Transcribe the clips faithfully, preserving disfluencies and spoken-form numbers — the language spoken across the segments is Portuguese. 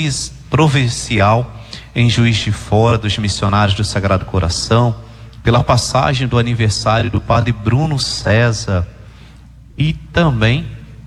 provis, provincial em Juiz de Fora, dos missionários do Sagrado Coração, pela passagem do aniversário do Padre Bruno César e também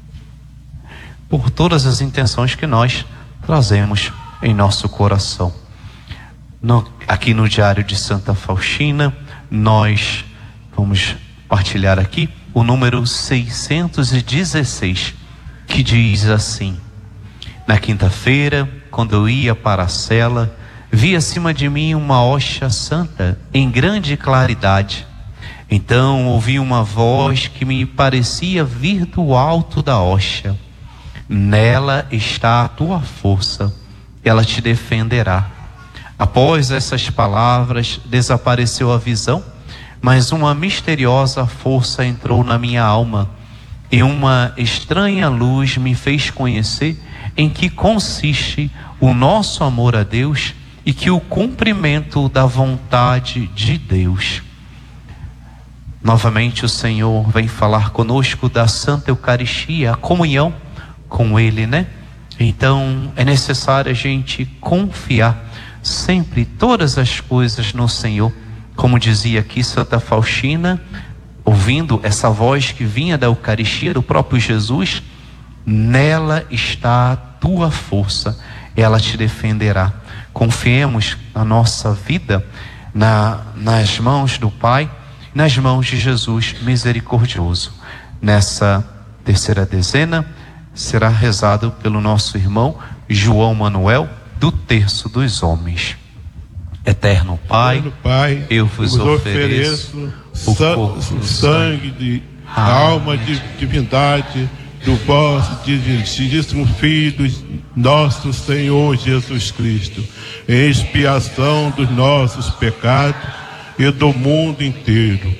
por todas as intenções que nós trazemos em nosso coração. No, aqui no Diário de Santa Faustina, nós vamos partilhar aqui o número seiscentos e dezesseis, que diz assim: na quinta-feira, quando eu ia para a cela, vi acima de mim uma hóstia santa em grande claridade. Então ouvi uma voz que me parecia vir do alto da hóstia: nela está a tua força, ela te defenderá. Após essas palavras, desapareceu a visão, mas uma misteriosa força entrou na minha alma, e uma estranha luz me fez conhecer em que consiste o nosso amor a Deus e que o cumprimento da vontade de Deus. Novamente o Senhor vem falar conosco da Santa Eucaristia, a comunhão com Ele, né? Então é necessário a gente confiar sempre todas as coisas no Senhor. Como dizia aqui Santa Faustina, ouvindo essa voz que vinha da Eucaristia, do próprio Jesus: nela está a tua força, ela te defenderá. Confiemos a nossa vida na, nas mãos do Pai, nas mãos de Jesus misericordioso. Nessa terceira dezena será rezado pelo nosso irmão João Manuel, do Terço dos Homens. Eterno Pai, Eterno Pai, eu vos, vos ofereço, ofereço o san, corpo, o sangue, de alma de divindade do vosso diletíssimo Filho, nosso Senhor Jesus Cristo, em expiação dos nossos pecados e do mundo inteiro.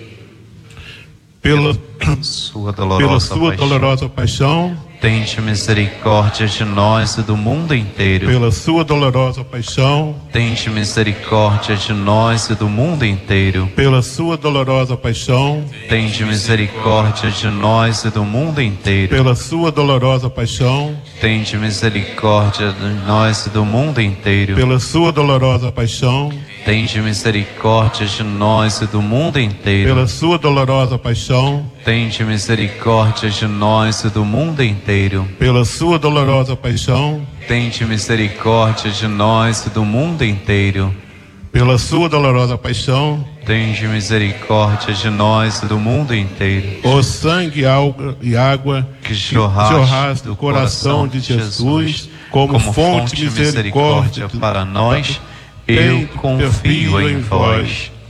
Pela, pela sua dolorosa, pela sua paixão, dolorosa paixão, tende misericórdia de nós e do mundo inteiro. Pela sua dolorosa paixão, tende misericórdia de nós e do mundo inteiro. Pela sua dolorosa paixão, tende misericórdia de nós e do mundo inteiro. Pela sua dolorosa paixão, tende misericórdia de nós e do mundo inteiro. Pela sua dolorosa paixão, tende misericórdia de nós e do mundo inteiro. Pela sua dolorosa paixão, tende misericórdia de nós e do mundo inteiro. Pela sua dolorosa paixão, tende misericórdia de nós e do mundo inteiro. Pela sua dolorosa paixão, tende misericórdia de nós e do mundo inteiro. O sangue e água que jorraste do coração de Jesus, como, como fonte de misericórdia para nós, eu confio em vós.